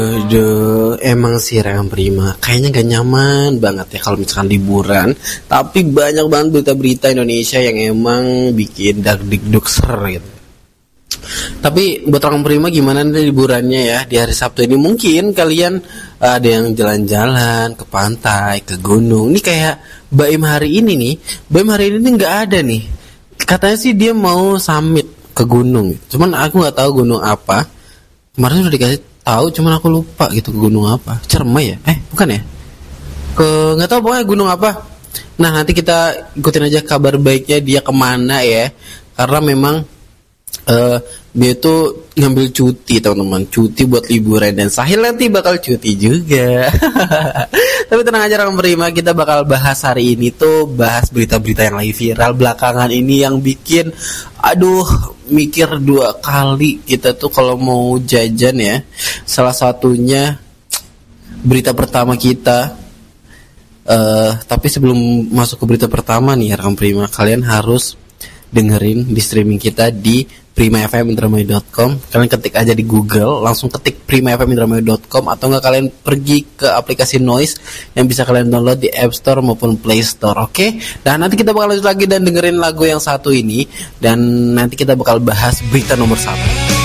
Aduh, emang sih Rekan Prima, kayaknya gak nyaman banget ya kalau misalkan liburan. Tapi banyak banget berita-berita Indonesia yang emang bikin dagdikduk ser gitu. Tapi buat Rekan Prima gimana nih liburannya ya di hari Sabtu ini? Mungkin kalian ada yang jalan-jalan ke pantai, ke gunung. Ini kayak Baim hari ini nih. Baim hari ini nggak ada nih. Katanya sih dia mau summit ke gunung. Cuman aku nggak tahu gunung apa. Kemarin udah dikasih tahu, cuman aku lupa gitu ke gunung apa. Ciremai ya? Bukan ya? Ke nggak tahu pokoknya gunung apa. Nah nanti kita ikutin aja kabar baiknya dia kemana ya. Karena memang dia tuh ngambil cuti teman-teman, cuti buat liburan, dan Sahil nanti bakal cuti juga. Tapi tenang aja Rekan Prima, kita bakal bahas hari ini tuh bahas berita-berita yang lagi viral belakangan ini yang bikin aduh mikir dua kali kita tuh kalau mau jajan ya. Salah satunya berita pertama kita. Tapi sebelum masuk ke berita pertama nih Rekan Prima, kalian harus dengerin di streaming kita di primafmindramayu.com. Kalian ketik aja di Google, langsung ketik primafmindramayu.com, atau enggak kalian pergi ke aplikasi Noise yang bisa kalian download di App Store maupun Play Store. Oke? Dan nanti kita bakal lanjut lagi dan dengerin lagu yang satu ini, dan nanti kita bakal bahas berita nomor 1.